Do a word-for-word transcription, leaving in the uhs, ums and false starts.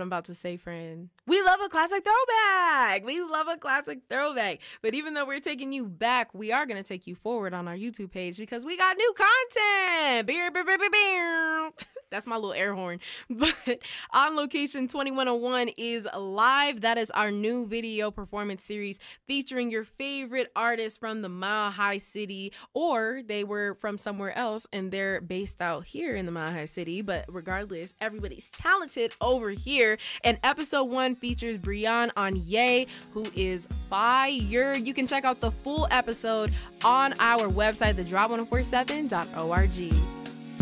I'm about to say, friend. We love a classic throwback. We love a classic throwback. But even though we're taking you back, we are going to take you forward on our YouTube page because we got new content. Beer, beer, beer, beer, beer. That's my little air horn. But On Location twenty-one oh one is live. That is our new video performance series featuring your favorite artists from the Mile High City, or they were from somewhere else and they're based out here in the Mile High City. But regardless, everybody's talented over here. And episode one features Brianne Anye, who is fire. You can check out the full episode on our website, the drop one oh four seven dot org.